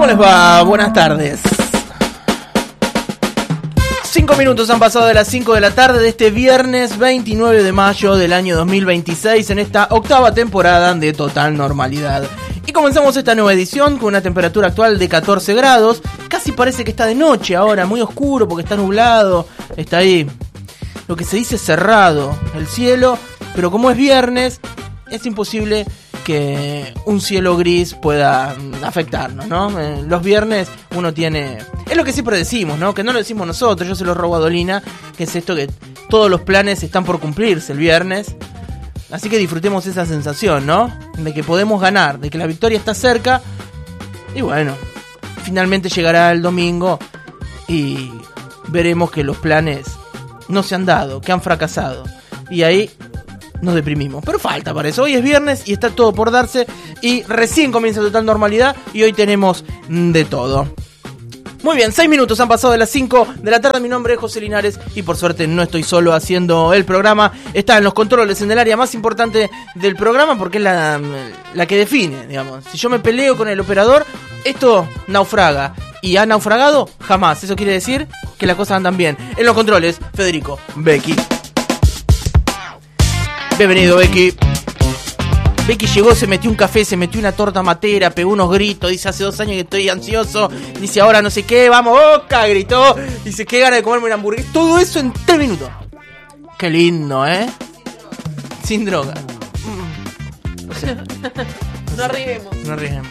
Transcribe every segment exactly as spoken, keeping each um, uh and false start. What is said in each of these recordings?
les va? Buenas tardes. Cinco minutos han pasado de las cinco de la tarde de este viernes veintinueve de mayo del año dos mil veintiséis en esta octava temporada de Total Normalidad. Y comenzamos esta nueva edición con una temperatura actual de catorce grados. Casi parece que está de noche ahora, muy oscuro porque está nublado. Está ahí, lo que se dice cerrado, el cielo. Pero como es viernes, es imposible que un cielo gris pueda afectarnos, ¿no? Los viernes uno tiene... Es lo que siempre decimos, ¿no? Que no lo decimos nosotros, yo se lo robo a Dolina, que es esto que todos los planes están por cumplirse el viernes. Así que disfrutemos esa sensación, ¿no? De que podemos ganar, de que la victoria está cerca. Y bueno, finalmente llegará el domingo y veremos que los planes no se han dado, que han fracasado. Y ahí nos deprimimos, pero falta para eso. Hoy es viernes y está todo por darse y recién comienza Total Normalidad y hoy tenemos de todo. Muy bien, seis minutos han pasado de las cinco de la tarde. Mi nombre es José Linares y por suerte no estoy solo haciendo el programa. Está en los controles, en el área más importante del programa, porque es la, la que define, digamos. Si yo me peleo con el operador, esto naufraga. Y ha naufragado jamás. Eso quiere decir que las cosas andan bien. En los controles, Federico Becky. Bienvenido, Becky. Becky llegó, se metió un café, se metió una torta matera, pegó unos gritos, dice hace dos años que estoy ansioso, dice ahora no sé qué, vamos, Boca, gritó, dice qué gana de comerme una hamburguesa, todo eso en tres minutos. Qué lindo, ¿eh? Sin droga. No arribemos. No arribemos.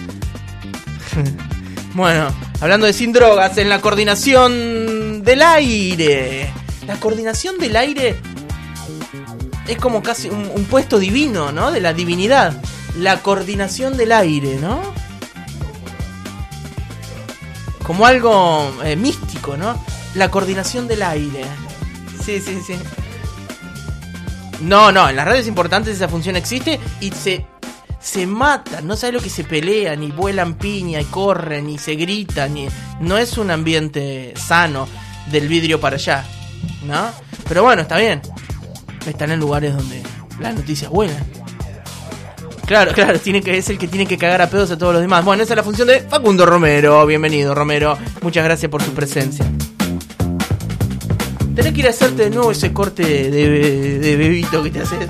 Bueno, hablando de sin drogas, en la coordinación del aire. La coordinación del aire es como casi un, un puesto divino, ¿no? De la divinidad. La coordinación del aire, ¿no? Como algo eh, místico, ¿no? La coordinación del aire. Sí, sí, sí. No, no, en las radios importantes esa función existe y se, se matan. No sabes lo que se pelean y vuelan piña y corren y se gritan. Y no es un ambiente sano del vidrio para allá, ¿no? Pero bueno, está bien. Están en lugares donde las noticias vuelan. Claro, claro, tiene que, es el que tiene que cagar a pedos a todos los demás. Bueno, esa es la función de Facundo Romero. Bienvenido, Romero. Muchas gracias por su presencia. Tenés que ir a hacerte de nuevo ese corte de, de, de bebito que te haces.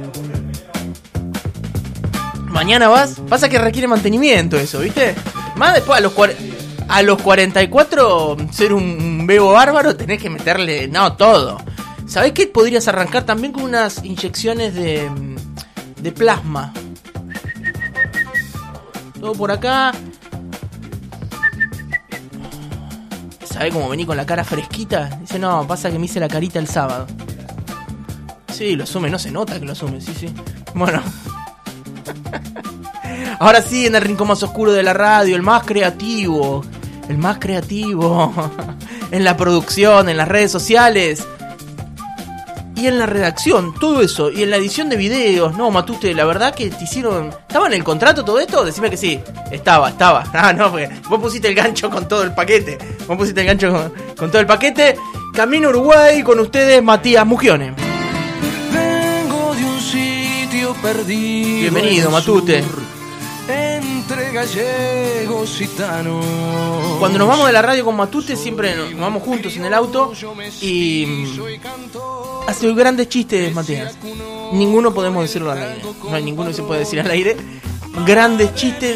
Mañana vas. Pasa que requiere mantenimiento eso, ¿viste? Más después a los cuarenta... A los cuarenta y cuatro, ser un bebo bárbaro, tenés que meterle... No, todo. ¿Sabés qué? Podrías arrancar también con unas inyecciones de, de plasma. Todo por acá. ¿Sabés cómo vení con la cara fresquita? Dice, no, pasa que me hice la carita el sábado. Sí, lo asume, no se nota que lo asume, sí, sí. Bueno. Ahora sí, en el rincón más oscuro de la radio, el más creativo. El más creativo. En la producción, en las redes sociales. Y en la redacción, todo eso. Y en la edición de videos. No, Matute, la verdad que te hicieron... ¿Estaba en el contrato todo esto? Decime que sí. Estaba, estaba. Ah, no, porque vos pusiste el gancho con todo el paquete. Vos pusiste el gancho con, con todo el paquete. Camino Uruguay, con ustedes, Matías Mugione. Vengo de un sitio perdido. Bienvenido, Matute. Entre gallegos y gitanos. Cuando nos vamos de la radio con Matute, siempre nos vamos juntos en el auto. Y... hace grandes chistes, Matías. Ninguno podemos decirlo al aire. No hay ninguno que se puede decir al aire. Grandes chistes.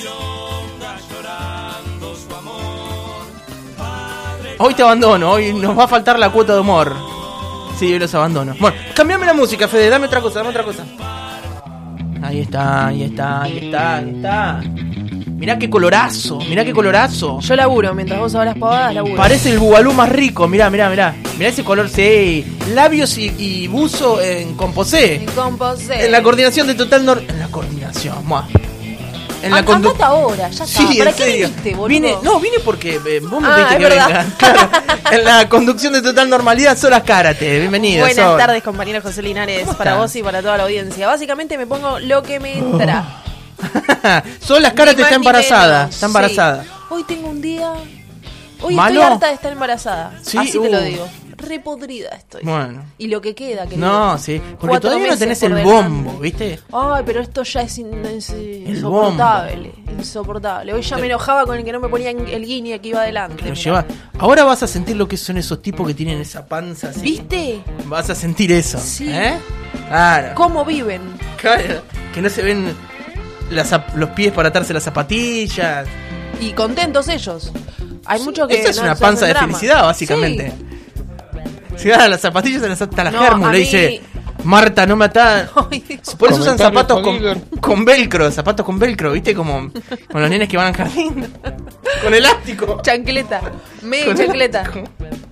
Hoy te abandono. Hoy nos va a faltar la cuota de humor. Sí, yo los abandono. Bueno, cambiame la música, Fede. Dame otra cosa, dame otra cosa. Ahí está, ahí está, ahí está, ahí está. Mirá qué colorazo, mirá qué colorazo. Yo laburo, mientras vos hablas pavadas, laburo. Parece el bubalú más rico, mirá, mirá, mirá. Mirá ese color, sí. Labios y, y buzo en composé. En composé. En la coordinación de Total Nor... En la coordinación, muah. En la condu... Andate ahora, ya está. Sí, ¿Para en qué serio. viniste, boludo? Vine, no, vine porque eh, vos me ah, pediste que verdad. venga. Claro, en la conducción de Total Normalidad, Solas Karate. Bienvenido. Buenas Sol. tardes, compañero José Linares, para vos y para toda la audiencia. Básicamente me pongo lo que me entra. Solas Karate está embarazada. Está embarazada. Sí. Hoy tengo un día... Hoy ¿Malo? estoy harta de estar embarazada. Sí, Así uh, te lo digo. Repodrida estoy. Bueno. Y lo que queda, querido. No, sí. Porque Cuatro todavía no tenés meses el por bombo, delante. ¿viste? Ay, pero esto ya es, in- es insoportable. Insoportable. Hoy ya me enojaba con el que no me ponía el guiñe que iba adelante. Lo mirá. lleva. Ahora vas a sentir lo que son esos tipos que tienen esa panza así. ¿Viste? Vas a sentir eso. Sí. ¿Eh? Claro. ¿Cómo viven? Claro. Que no se ven las zap- los pies para atarse las zapatillas. Y contentos ellos. Hay muchos que. Esa es no una se panza hacen de drama. básicamente. Sí. Si vas a las zapatillas se las ata la No, germu, a le mí- dice Marta, no me atás. Ay, Dios. Por eso usan Comentario zapatos con Igor. con, con velcro, zapatos con velcro, ¿viste? Como con los nenes que van al jardín. Con elástico. Chancleta. Medio Con chancleta. elástico.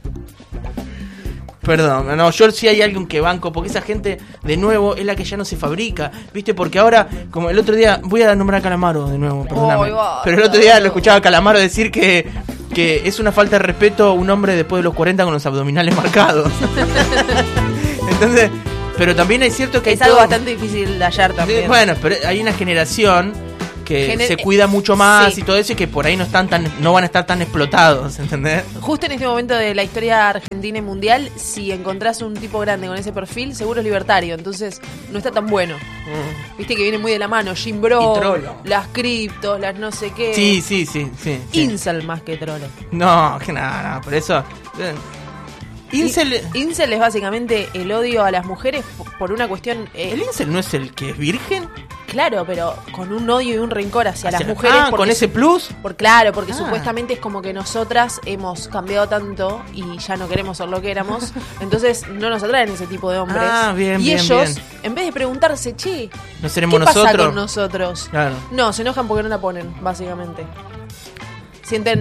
Perdón, no, yo sí hay alguien que banco, porque esa gente, de nuevo, es la que ya no se fabrica, ¿viste? Porque ahora, como el otro día, voy a nombrar a Calamaro de nuevo, perdóname. Ay, basta, pero el otro día lo boludo. escuchaba a Calamaro decir que, que es una falta de respeto un hombre después de los cuarenta con los abdominales marcados. Entonces, pero también es cierto que hay Es algo todo- bastante difícil de hallar también. Sí, bueno, pero hay una generación que Gener- se cuida mucho más sí. y todo eso y que por ahí no están tan, no van a estar tan explotados, ¿entendés? Justo en este momento de la historia argentina y mundial, si encontrás un tipo grande con ese perfil, seguro es libertario, entonces no está tan bueno. Viste que viene muy de la mano, Jim Bro, Y trolo. las criptos, las no sé qué. Sí, sí, sí, sí. sí. Incel más que trolo. No, que nada, no, por eso. eh, Incel. I- Incel es básicamente el odio a las mujeres p- por una cuestión. eh, ¿El incel no es el que es virgen? Claro, pero con un odio y un rencor hacia, Hacia- las mujeres. Ah, porque con ese su- plus. Por, claro, porque Ah. supuestamente es como que nosotras hemos cambiado tanto y ya no queremos ser lo que éramos. Entonces no nos atraen ese tipo de hombres. Ah, bien, y bien, ellos, bien. en vez de preguntarse, che, No seremos ¿qué pasa nosotros. con nosotros? Claro. No, se enojan porque no la ponen, básicamente. Sienten.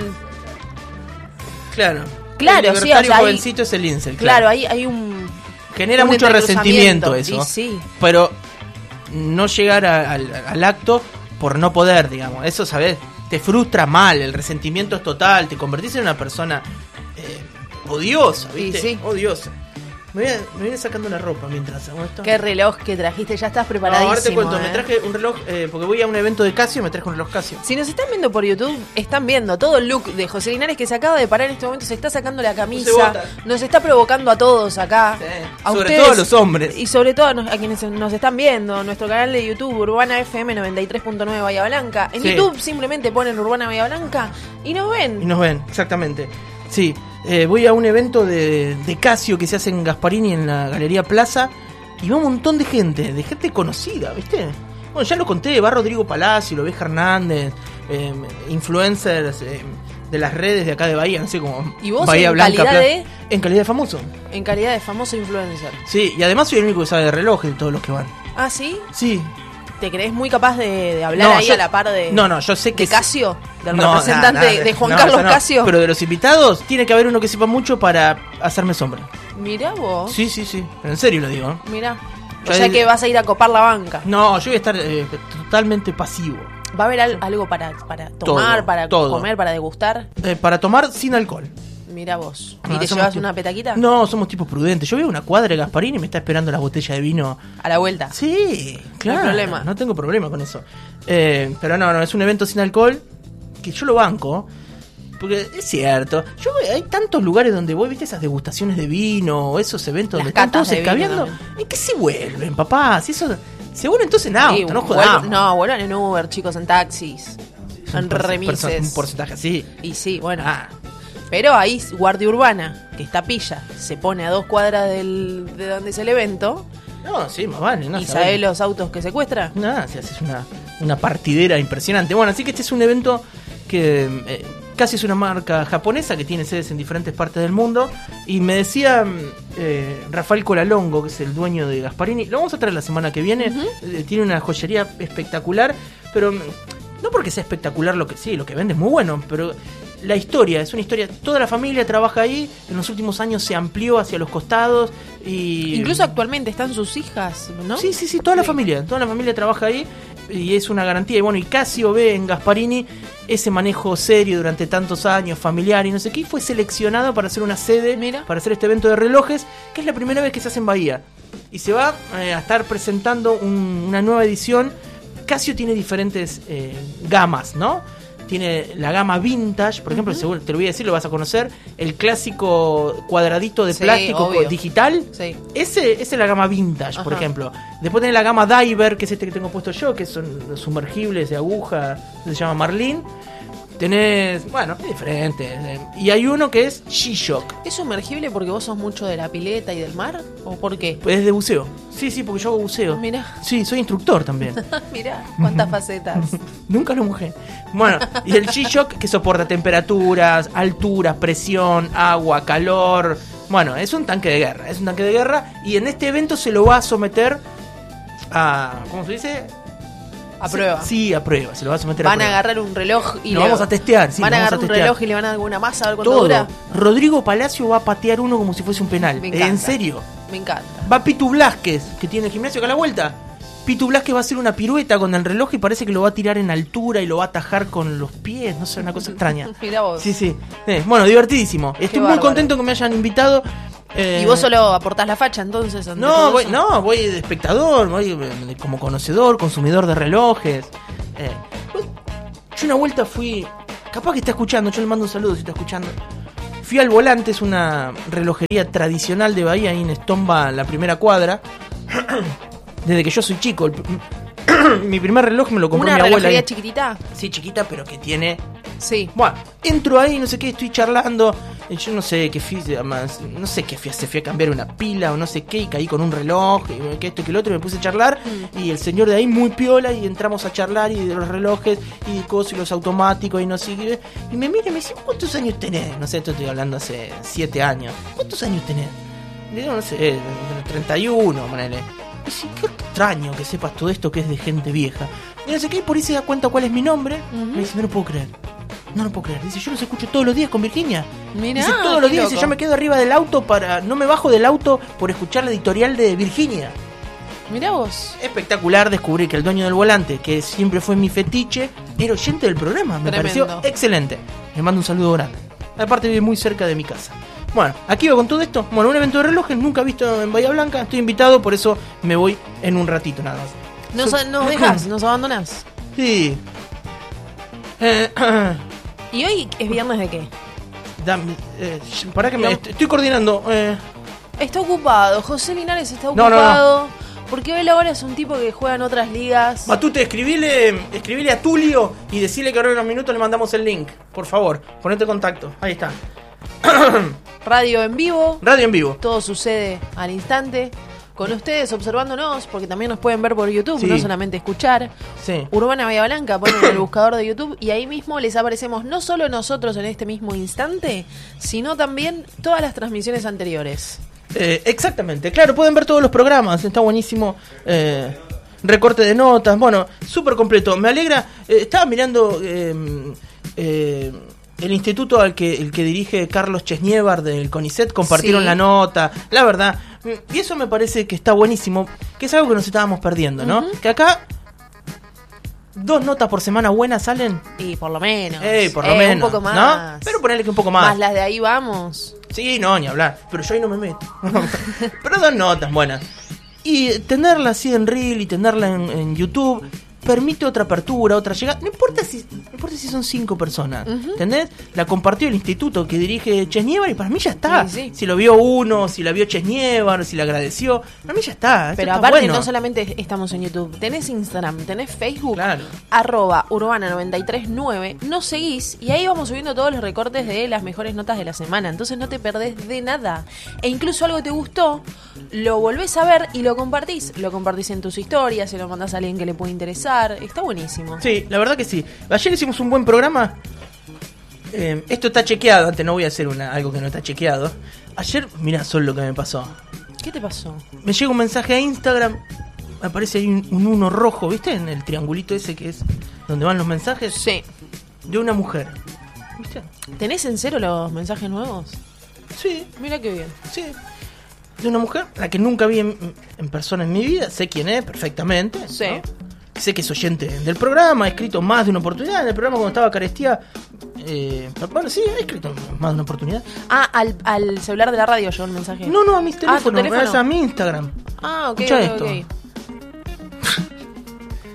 Claro. Claro, el sí, libertario o sea, hay- jovencito es el incel. Claro, Claro, hay, hay un. genera un mucho resentimiento entrecruzamiento, eso. y sí. Pero no llegar a- al, al acto por no poder, digamos. Eso, ¿sabes? Te frustra mal, el resentimiento es total, te convertís en una persona eh, odiosa, ¿viste? Sí, sí. Odiosa. Me voy, a- me voy sacando la ropa mientras hago esto. Qué reloj que trajiste, ya estás No, preparadísimo. ahora te cuento, me ¿eh? traje un reloj, eh, porque voy a un evento de Casio, me traje un reloj Casio. Si nos están viendo por YouTube, están viendo todo el look de José Linares que se acaba de parar en este momento, se está sacando la camisa, botas. nos está provocando a todos acá. Sí, A sobre ustedes, todo a los hombres. Y sobre todo a, nos- a quienes nos están viendo, nuestro canal de YouTube, Urbana F M noventa y tres punto nueve Bahía Blanca. En Sí. YouTube simplemente ponen Urbana Bahía Blanca y nos ven. Y nos ven, exactamente. Sí, eh, voy a un evento de, de Casio que se hace en Gasparini, en la Galería Plaza, y va un montón de gente, de gente conocida, ¿viste? Bueno, ya lo conté, va Rodrigo Palacio, lo ve Hernández, eh, influencers eh, de las redes de acá de Bahía, no sé cómo. ¿Y vos Bahía en Blanca, calidad Pla- de? En calidad de famoso. En calidad de famoso influencer. Sí, y además soy el único que sabe de relojes de todos los que van. Ah, ¿sí? Sí. ¿Te crees muy capaz de, de hablar No, ahí yo- a la par de, No, no, yo sé que de Casio? Del No, representante nada, nada, de Juan no, Carlos eso no. Casio. Pero de los invitados, tiene que haber uno que sepa mucho para hacerme sombra. Mirá vos. Sí, sí, sí. Pero en serio lo digo. ¿eh? Mirá. O Ya sea de- que vas a ir a copar la banca. No, yo voy a estar eh, totalmente pasivo. ¿Va a haber al- algo para, para tomar, Todo, para todo. comer, para degustar? Eh, para tomar sin alcohol. Mirá vos. ¿Y No, te somos llevas tipo- una petaquita? No, somos tipos prudentes. Yo veo una cuadra de Gasparini y me está esperando la botella de vino. A la vuelta. Sí, claro. problema. No tengo problema con eso. Eh, pero no, no, es un evento sin alcohol que yo lo banco. Porque es cierto, yo hay tantos lugares donde voy, viste esas degustaciones de vino o esos eventos Las donde están catas todos de vino escabeando. también. ¿En qué se vuelven, papá? Si eso se vuelven entonces en auto, Sí, no vuelvan- jodamos. no, vuelvan en Uber, chicos, en taxis. Es un En porce- remises. perso- Un porcentaje así. Y sí, bueno. Ah, Pero ahí, Guardia Urbana, que está pilla, se pone a dos cuadras del, de donde es el evento no, sí, más vale, ¿no? y sabés. sabe los autos que secuestra. Nada, si haces una, una partidera impresionante. Bueno, así que este es un evento que eh, casi es una marca japonesa que tiene sedes en diferentes partes del mundo. Y me decía eh, Rafael Colalongo, que es el dueño de Gasparini, lo vamos a traer la semana que viene. Eh, tiene una joyería espectacular, pero mm, no porque sea espectacular lo que sí, lo que vende es muy bueno, pero la historia, es una historia, toda la familia trabaja ahí, en los últimos años se amplió hacia los costados y... Incluso actualmente están sus hijas, ¿no? Sí, sí, sí, toda la Sí. familia, toda la familia trabaja ahí y es una garantía. Y bueno, y Casio ve en Gasparini ese manejo serio durante tantos años, familiar y no sé qué, y fue seleccionado para hacer una sede, Mira. para hacer este evento de relojes, que es la primera vez que se hace en Bahía. Y se va eh, a estar presentando un- una nueva edición. Casio tiene diferentes eh, gamas, ¿no? tiene la gama vintage, por ejemplo, seguro, te lo voy a decir, lo vas a conocer, el clásico cuadradito de Sí, plástico obvio. digital. Sí. Ese, ese es la gama vintage, por Ajá. ejemplo. Después tenés la gama Diver, que es este que tengo puesto yo, que son sumergibles de aguja, se llama Marlin. Tenés, bueno, es diferente. eh, Y hay uno que es G-Shock. ¿Es sumergible porque vos sos mucho de la pileta y del mar? ¿O por qué? Pues es de buceo. Sí, sí, porque yo hago buceo. Mirá. Sí, soy instructor también. Mirá, cuántas facetas. Nunca lo mojé. Bueno, y el G-Shock que soporta temperaturas, alturas, presión, agua, calor. Bueno, es un tanque de guerra. Es un tanque de guerra. Y en este evento se lo va a someter a. ¿Cómo se dice? A prueba. Sí, a prueba. Se lo va a someter a Van a prueba. agarrar un reloj y Lo le- vamos a testear, sí, Van lo a vamos agarrar a un testear. reloj y le van a dar alguna masa a ver cuánto Todo. dura. Rodrigo Palacio va a patear uno como si fuese un penal. Me Eh, encanta. En serio. Me encanta. Va Pitu Blasquez, que tiene el gimnasio acá a la vuelta. Pitu Blasquez va a hacer una pirueta con el reloj y parece que lo va a tirar en altura y lo va a atajar con los pies. No sé, una cosa extraña. Mirá vos. Sí, sí. Eh, bueno, divertidísimo. Estoy muy bárbaro. contento que me hayan invitado. Eh, Y vos solo aportás la facha entonces. ante No, todo voy, eso? no, voy de espectador, voy eh, como conocedor, consumidor de relojes. Eh, yo una vuelta fui, capaz que está escuchando, yo le mando un saludo si está escuchando. Fui al Volante, es una relojería tradicional de Bahía, ahí en Estomba, la primera cuadra. Desde que yo soy chico, el- mi primer reloj me lo compró ¿Una mi abuela. relojería ahí. chiquitita? Sí, chiquita, pero que tiene. Sí. Bueno, entro ahí, no sé qué, estoy charlando. y Yo no sé qué fui, además, no sé qué fui, se fui a cambiar una pila o no sé qué, y caí con un reloj, y que esto y que lo otro, y me puse a charlar. Y el señor de ahí muy piola, y entramos a charlar, y de los relojes, y de cosas, y los automáticos, y no sé qué. Y me mira y me dice, ¿cuántos años tenés? No sé, esto estoy hablando hace siete años. ¿Cuántos años tenés? Le digo, no sé, treinta y uno, ponele. Y dice, qué extraño que sepas todo esto que es de gente vieja. Y no sé qué, y por ahí se da cuenta cuál es mi nombre. Ujú. Me dice, no lo puedo creer. No lo puedo creer. Dice, yo los escucho todos los días con Virginia. Mirá, Dice, todos los qué días. Dice, loco. yo me quedo arriba del auto para... No me bajo del auto por escuchar la editorial de Virginia. Mirá vos. Espectacular descubrir que el dueño del Volante, que siempre fue mi fetiche, era oyente del programa. Me Tremendo. pareció excelente. Le mando un saludo grande. Aparte vive muy cerca de mi casa. Bueno, aquí va con todo esto. Bueno, un evento de relojes nunca visto en Bahía Blanca. Estoy invitado, por eso me voy en un ratito nada más. Nos, Soy- nos dejas, nos abandonás. Sí. Eh, ¿Y hoy es viernes de qué? dame, eh, pará que me... No. est- Estoy coordinando. Eh, Está ocupado. José Linares está No, no, no. ocupado. Porque él ahora es un tipo que juega en otras ligas. Matute, escribile, escribile a Tulio y decirle que ahora en unos minutos le mandamos el link. Por favor, ponete en contacto. Ahí está. Radio en vivo. Radio en vivo. Todo sucede al instante. Con ustedes observándonos, porque también nos pueden ver por YouTube, Sí. no solamente escuchar. Sí. Urbana Bahía Blanca, ponen en el buscador de YouTube y ahí mismo les aparecemos no solo nosotros en este mismo instante, sino también todas las transmisiones anteriores. Eh, exactamente, claro, pueden ver todos los programas, está buenísimo. Eh, recorte de notas, bueno, súper completo. Me alegra, eh, estaba mirando eh, eh, el instituto al que el que dirige Carlos Chesnievar del CONICET, compartieron Sí. la nota, la verdad. Y eso me parece que está buenísimo, que es algo que nos estábamos perdiendo, ¿no? Ujú. Que acá dos notas por semana buenas salen. Y por lo menos. Ey, por lo Eh, menos, Un poco ¿no? más. Pero ponele que un poco más. Más las de ahí vamos. Sí, no, ni hablar. Pero yo ahí no me meto. Pero dos notas buenas. Y tenerla así en Reel y tenerla en, en YouTube permite otra apertura, otra llegada. No importa si, no importa si son cinco personas. Ujú. ¿Entendés? La compartió el instituto que dirige Chesnievar y para mí ya está. Sí, sí. Si lo vio uno, si la vio Chesnievar, si la agradeció. Para mí ya está. Esto Pero está aparte bueno. no solamente estamos en YouTube, tenés Instagram, tenés Facebook, Claro. arroba urbana noventa y tres nueve, nos seguís y ahí vamos subiendo todos los recortes de las mejores notas de la semana, entonces no te perdés de nada. E incluso algo te gustó, lo volvés a ver y lo compartís, lo compartís en tus historias, se lo mandás a alguien que le puede interesar, está buenísimo. Sí, la verdad que sí. Ayer hicimos un buen programa. Eh, esto está chequeado. Antes no voy a hacer una, algo que no está chequeado. Ayer, mirá solo lo que me pasó. ¿Qué te pasó? Me llega un mensaje a Instagram. Me aparece ahí un, un uno rojo, ¿viste? En el triangulito ese que es donde van los mensajes. Sí. De una mujer. ¿Viste? ¿Tenés en cero los mensajes nuevos? Sí, Mira qué bien. sí. De una mujer, la que nunca vi en, en persona en mi vida. Sé quién es perfectamente. Sí. ¿no? Sé que es oyente del programa, ha escrito más de una oportunidad. En el programa cuando estaba Carestía, eh, bueno, sí, ha escrito más de una oportunidad. Ah, al, al celular de la radio llegó el mensaje. No, no, a mis Ah, ¿tu teléfonos, teléfono? es a mi Instagram. Ah, ok, Escucha ok, esto. ok. ¿Qué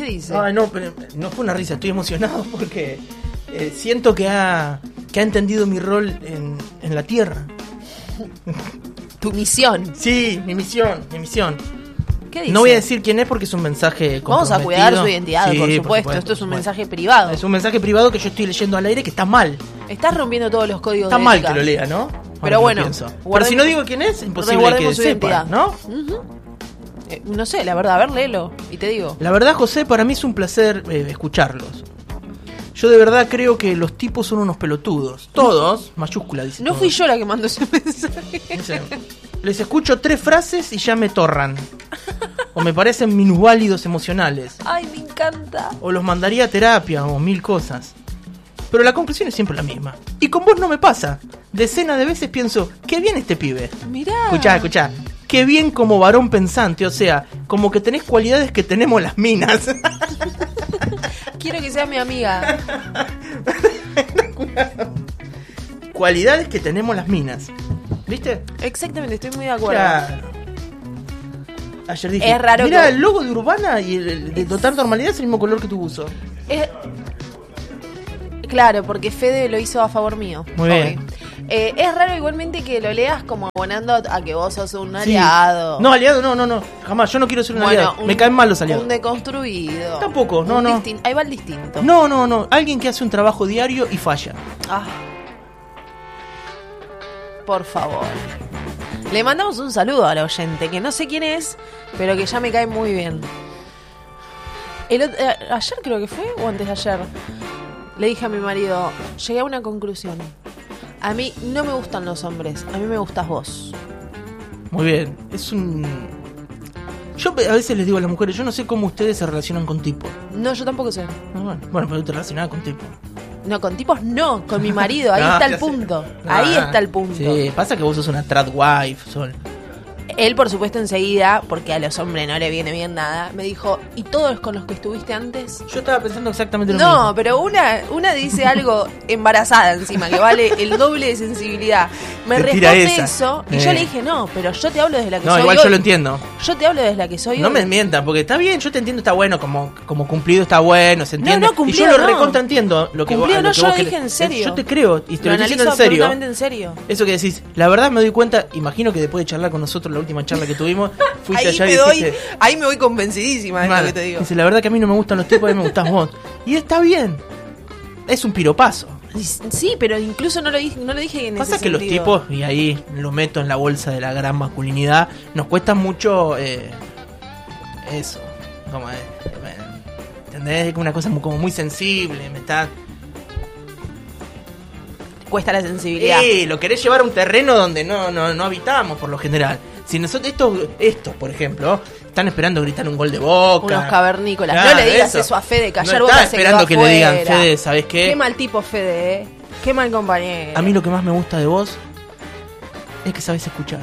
¿Qué dice? Ay, no, pero no fue una risa, estoy emocionado porque eh, siento que ha, que ha entendido mi rol en, en la Tierra. Tu misión. Sí, mi misión, mi misión. ¿Qué dice? No voy a decir quién es porque es un mensaje Vamos a cuidar su identidad, Sí, por, supuesto. por supuesto. Esto es un Bueno, mensaje privado. es un mensaje privado que yo estoy leyendo al aire que está mal. Estás rompiendo todos los códigos Está de mal ética. que lo lea, ¿no? Pero Ahora que bueno, lo pienso. Pero guardemos- si no digo quién es, imposible que resguardemos su sepa, identidad. ¿no? Ujú. Eh, no sé, la verdad, a ver, léelo. Y te digo. La verdad, José, para mí es un placer eh, escucharlos. Yo de verdad creo que los tipos son unos pelotudos. Todos, mayúscula, dice. No todos. fui yo la que mandó ese mensaje. Dice, les escucho tres frases y ya me torran. O me parecen minusválidos emocionales. Ay, me encanta. O los mandaría a terapia o mil cosas. Pero la conclusión es siempre la misma. Y con vos no me pasa. Decenas de veces pienso, qué bien este pibe. Mirá. Escuchá, escuchá. Qué bien como varón pensante, o sea, como que tenés cualidades que tenemos las minas. Quiero que sea mi amiga. Cualidades que tenemos las minas. ¿Viste? Exactamente, estoy muy de acuerdo. Claro. Ayer dije, Es raro mira, que- el logo de Urbana y el, el de Total Normalidad es el mismo color que tu buzo. Es- Claro, porque Fede lo hizo a favor mío. Muy bien. Ok. Eh, es raro igualmente que lo leas como abonando a que vos sos un Sí. aliado. No, aliado, no, no, no. Jamás, yo no quiero ser un Bueno, aliado. un- Me caen mal los aliados. Un deconstruido. Tampoco, no, Un no. distin- Ahí va el distinto. No, no, no. Alguien que hace un trabajo diario y falla. Ah. Por favor. Le mandamos un saludo al oyente, que no sé quién es, pero que ya me cae muy bien. El ot- eh, ayer creo que fue, o antes de ayer, le dije a mi marido, llegué a una conclusión. A mí no me gustan los hombres, a mí me gustas vos. Muy bien. Es un... Yo a veces les digo a las mujeres, yo no sé cómo ustedes se relacionan con tipos. No, yo tampoco sé. No, Bueno, bueno, pero te relacionás con tipos. No, con tipos no, con mi marido, ahí Ah, está ya el sé. punto. Ah, Ahí está el punto. Sí, pasa que vos sos una trad wife, Sol. Él, por supuesto, enseguida, porque a los hombres no le viene bien nada, me dijo, ¿y todos con los que estuviste antes? Yo estaba pensando exactamente lo mismo. No, pero una, una dice algo embarazada encima, que vale el doble de sensibilidad. Me Te tira responde esa. eso y Eh. yo le dije, no, pero yo te hablo desde la que No, soy igual hoy. yo lo entiendo. Yo te hablo desde la que soy No hoy. me mientan, porque está bien, yo te entiendo, está bueno, como, como cumplido está bueno, se entiende. no, cumplido y yo lo no. recontra entiendo. Lo que Cumplido vos, a no, que yo vos lo dije querés. en serio. Yo te creo, y te Lo lo, estoy analizo diciendo en serio. absolutamente en serio. Eso que decís, la verdad me doy cuenta, imagino que después de charlar con nosotros, la última charla que tuvimos, fuiste Ahí allá me, y doy, dijiste, ahí me voy convencidísima de lo "Mala", que te digo. dice, la verdad que a mí no me gustan los tipos, a mí me gustás vos. Y está bien, es un piropazo. Sí, pero incluso no lo dije, no lo dije en Pasa ese que los sentido. tipos, y ahí lo meto en la bolsa de la gran masculinidad, nos cuesta mucho eh, eso, como, eh, ¿entendés? Es una cosa muy- como muy sensible, me está... Cuesta la sensibilidad. Sí, lo querés llevar a un terreno donde no, no, no habitamos por lo general. Si nosotros, estos, estos, por ejemplo, están esperando gritar un gol de Boca. Unos cavernícolas. Claro, no le digas eso, a Fede, que No ayer está Boca se esperando quedó que le digan, afuera. Fede, ¿sabes qué? Qué mal tipo Fede, ¿eh? Qué mal compañero. A mí lo que más me gusta de vos es que sabes escuchar.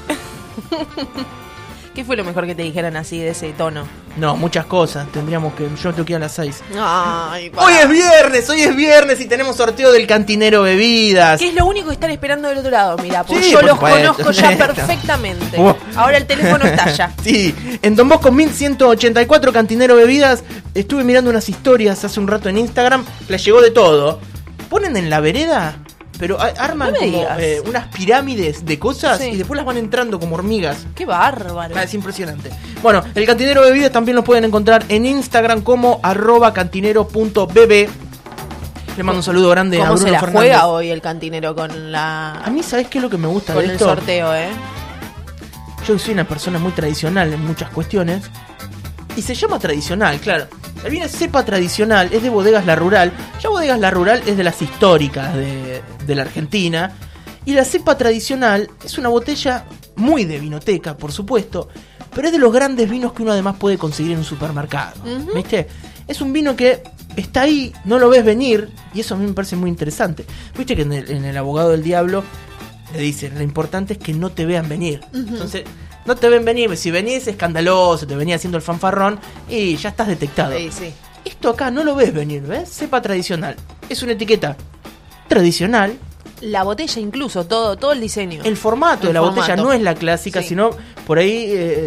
¿Qué fue lo mejor que te dijeron así, de ese tono? No, muchas cosas. Tendríamos que... Yo tengo que ir a las seis. Ay, Hoy es viernes, hoy es viernes y tenemos sorteo del Cantinero Bebidas. ¿Qué es lo único que están esperando del otro lado? Mira, porque Sí, yo por los supuesto. conozco ya perfectamente. Uh. Ahora el teléfono está allá. Sí, en Don Bosco mil ciento ochenta y cuatro, Cantinero Bebidas. Estuve mirando unas historias hace un rato en Instagram. Les llegó de todo. Ponen en la vereda, pero a- arman No me como digas. eh, unas pirámides de cosas Sí. y después las van entrando como hormigas. Qué bárbaro. Ah, es impresionante. Bueno, el Cantinero Bebidas también lo pueden encontrar en Instagram como arroba cantinero punto bb. Le mando un saludo grande a ¿Cómo Bruno se la Fernández. juega hoy el cantinero con la A mí, ¿sabes qué es lo que me gusta con de el esto? sorteo, eh? Yo soy una persona muy tradicional en muchas cuestiones. Y se llama tradicional, claro. El vino es cepa tradicional, es de Bodegas La Rural. Ya Bodegas La Rural es de las históricas de, de la Argentina. Y la cepa tradicional es una botella muy de vinoteca, por supuesto. Pero es de los grandes vinos que uno además puede conseguir en un supermercado. Ujú. ¿Viste? Es un vino que está ahí, no lo ves venir. Y eso a mí me parece muy interesante. Viste que en el, en el Abogado del Diablo le dicen, lo importante es que no te vean venir. Entonces, no te ven venir, si venís escandaloso, te venía haciendo el fanfarrón y ya estás detectado. Sí, sí. Esto acá no lo ves venir, ¿ves? Cepa tradicional. Es una etiqueta tradicional. La botella incluso, todo, todo el diseño. El formato El de la formato. botella no es la clásica, Sí. sino por ahí eh,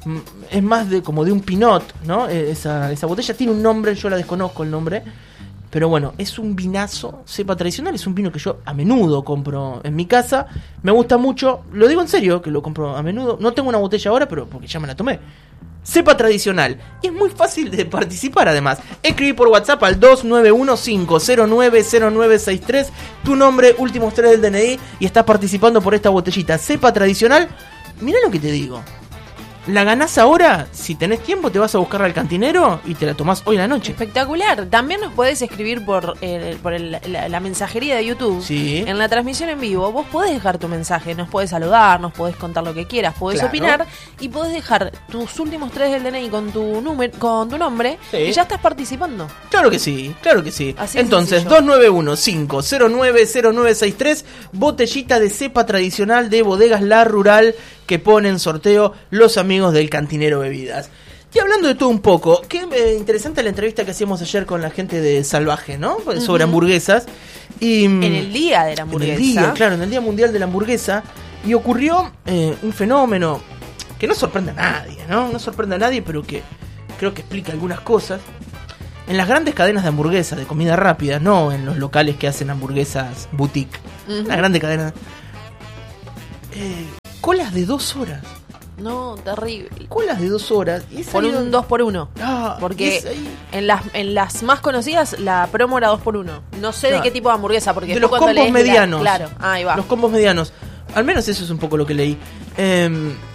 es más de como de un Pinot, ¿no? Esa, esa botella tiene un nombre, yo la desconozco el nombre, pero bueno, es un vinazo, cepa tradicional, es un vino que yo a menudo compro en mi casa, me gusta mucho, lo digo en serio, que lo compro a menudo, no tengo una botella ahora, pero porque ya me la tomé. Cepa tradicional, y es muy fácil de participar además. Escribí por WhatsApp al dos nueve uno cinco cero nueve cero nueve seis tres, tu nombre, últimos tres del D N I, y estás participando por esta botellita cepa tradicional. Mirá lo que te digo. La ganás ahora, si tenés tiempo te vas a buscar al cantinero y te la tomás hoy en la noche. Espectacular. También nos podés escribir por, el, por el, la, la mensajería de YouTube. Sí. En la transmisión en vivo vos podés dejar tu mensaje, nos podés saludar, nos podés contar lo que quieras, podés Claro. opinar y podés dejar tus últimos tres del D N I con tu número, con tu nombre, Sí. y ya estás participando. Claro que sí, claro que sí. Así de Entonces, sencillo. dos nueve uno cinco cero nueve cero nueve seis tres, botellita de cepa tradicional de Bodegas La Rural que pone en sorteo los amigos del Cantinero Bebidas. Y hablando de todo un poco, qué eh, interesante la entrevista que hacíamos ayer con la gente de Salvaje, ¿no? Sobre Ujú. hamburguesas. Y, En el día de la En hamburguesa. el día, claro, en el Día Mundial de la Hamburguesa. Y ocurrió eh, un fenómeno que no sorprende a nadie, ¿no? No sorprende a nadie, pero que creo que explica algunas cosas. En las grandes cadenas de hamburguesas, de comida rápida, no en los locales que hacen hamburguesas boutique. Ujú. Las grandes cadenas. Eh, colas de dos horas. No, terrible. Colas de dos horas. Y es Por ahí un donde- dos por uno. Ah, Porque es ahí. en las, en las más conocidas la promo era dos por uno. No sé Claro. de qué tipo de hamburguesa, porque De después los cuando combos lees la- medianos. claro, ahí va. Los combos medianos. Al menos eso es un poco lo que leí. Eh,